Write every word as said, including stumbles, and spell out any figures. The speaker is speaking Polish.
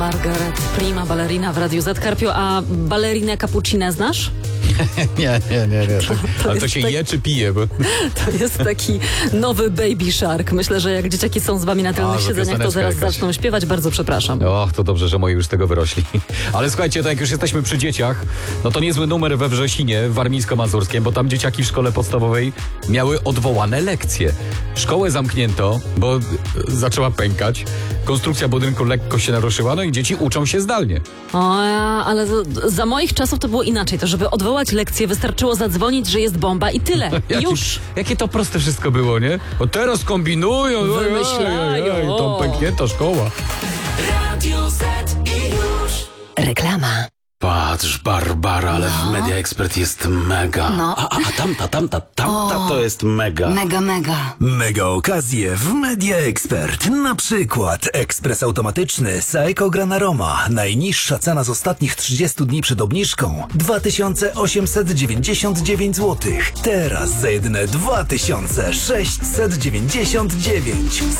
Margaret, prima ballerina w Radiu Z. Karpio, a balerinę cappuccino znasz? nie, nie, nie. nie. To, to Ale to się tak... je czy pije? Bo... To jest taki nowy Baby Shark. Myślę, że jak dzieciaki są z wami na tylnych A, siedzeniach, to zaraz jakaś. zaczną śpiewać. Bardzo przepraszam. Och, to dobrze, że moi już z tego wyrośli. Ale słuchajcie, to jak już jesteśmy przy dzieciach, no to niezły numer we Wrzesinie w Warmińsko-Mazurskiem, bo tam dzieciaki w szkole podstawowej miały odwołane lekcje. Szkołę zamknięto, bo zaczęła pękać. Konstrukcja budynku lekko się naruszyła, no i dzieci uczą się zdalnie. O, ale za moich czasów to było inaczej. To żeby odwołać lekcję, wystarczyło zadzwonić, że jest bomba i tyle. Jaki, Już. Jakie to proste wszystko było, nie? Bo teraz kombinują. Wymyślają. Oj, oj, oj, to pęknięta szkoła. Radio Z i już. Reklama. Patrz, Barbara, ale w Media Expert jest mega. No. A, a, a tamta, tamta, tamta to jest mega. Mega, mega. Mega okazje w Media Expert. Na przykład ekspres automatyczny Saeco Granaroma. Najniższa cena z ostatnich trzydziestu dni przed obniżką dwa tysiące osiemset dziewięćdziesiąt dziewięć złotych. Teraz za jedyne dwa tysiące sześćset dziewięćdziesiąt dziewięć.